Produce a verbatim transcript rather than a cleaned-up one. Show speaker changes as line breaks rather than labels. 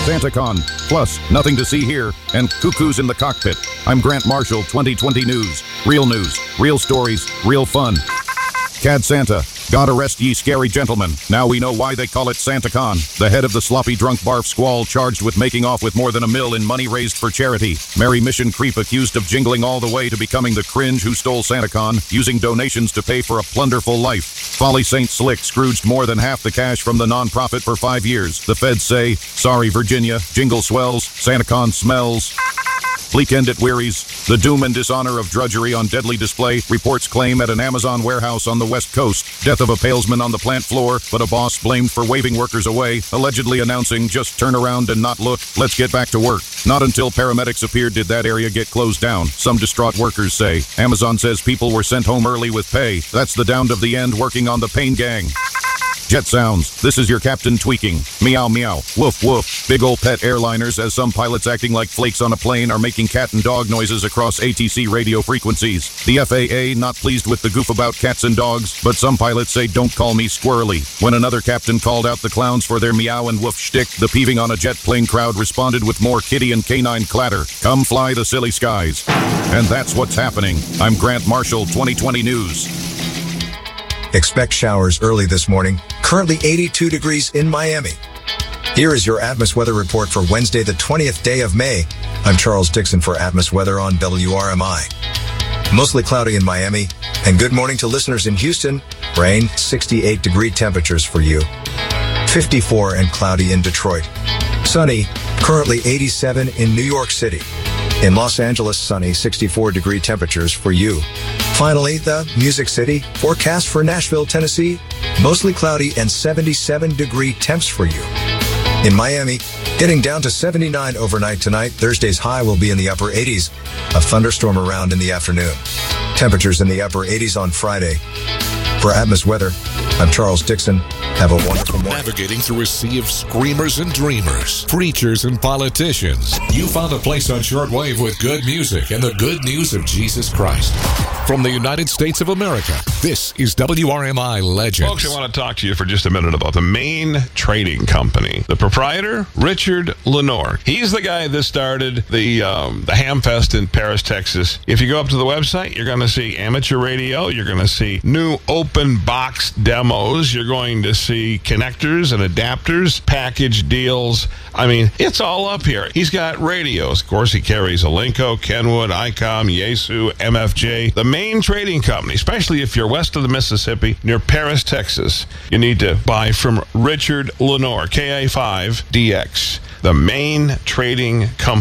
SantaCon, plus Nothing to See Here, and Cuckoos in the Cockpit. I'm Grant Marshall, twenty twenty News. Real news, real stories, real fun. Cad Santa, God arrest ye scary gentlemen. Now we know why they call it SantaCon. The head of the sloppy drunk barf squall charged with making off with more than a mill in money raised for charity. Merry Mission Creep accused of jingling all the way to becoming the cringe who stole SantaCon, using donations to pay for a plunderful life. Folly Saint Slick scrooged more than half the cash from the nonprofit for five years. The feds say, sorry Virginia, jingle swells, SantaCon smells. Weekend at Weary's. The doom and dishonor of drudgery on deadly display. Reports claim at an Amazon warehouse on the West Coast. Death of a palesman on the plant floor, but a boss blamed for waving workers away, allegedly announcing, just turn around and not look. Let's get back to work. Not until paramedics appeared did that area get closed down, some distraught workers say. Amazon says people were sent home early with pay. That's the down of the end working on the pain gang. Jet sounds. This is your captain tweaking. Meow meow. Woof woof. Big ol' pet airliners, as some pilots acting like flakes on a plane are making cat and dog noises across A T C radio frequencies. The F A A not pleased with the goof about cats and dogs, but some pilots say don't call me squirrely. When another captain called out the clowns for their meow and woof shtick, the peeving on a jet plane crowd responded with more kitty and canine clatter. Come fly the silly skies. And that's what's happening. I'm Grant Marshall, twenty twenty News.
Expect showers early this morning. Currently eighty-two degrees in Miami. Here is your Atmos weather report for Wednesday, the twentieth day of May. I'm Charles Dixon for Atmos Weather on W R M I. Mostly cloudy in Miami. And good morning to listeners in Houston. Rain, sixty-eight degree temperatures for you. fifty-four and cloudy in Detroit. Sunny, currently eighty-seven in New York City. In Los Angeles, sunny, sixty-four degree temperatures for you. Finally, the Music City, forecast for Nashville, Tennessee, mostly cloudy and seventy-seven degree temps for you. In Miami, getting down to seventy-nine overnight tonight. Thursday's high will be in the upper eighties. A thunderstorm around in the afternoon. Temperatures in the upper eighties on Friday. For Atmos Weather, I'm Charles Dixon. Have a wonderful morning.
Navigating through a sea of screamers and dreamers, preachers and politicians, you found a place on shortwave with good music and the good news of Jesus Christ. From the United States of America, this is W R M I Legends.
Folks, I want to talk to you for just a minute about the Maine Trading Company. The proprietor, Richard Lenore. He's the guy that started the um, the Hamfest in Paris, Texas. If you go up to the website, you're going to see amateur radio. You're going to see new open box demos. You're going to see connectors and adapters, package deals. I mean, it's all up here. He's got radios. Of course, he carries Alinco, Kenwood, ICOM, Yaesu, M F J. The Maine Trading Company, especially if you're west of the Mississippi, near Paris, Texas, you need to buy from Richard Lenore, K A five D X. The Maine Trading Company.